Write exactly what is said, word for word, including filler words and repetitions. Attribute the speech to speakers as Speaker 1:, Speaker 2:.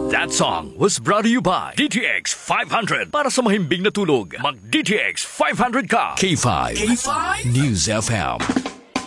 Speaker 1: That song was brought to you by D T X five hundred. Para sa mahimbing na tulog, mag-D T X five hundred ka. K five. K five. News F M.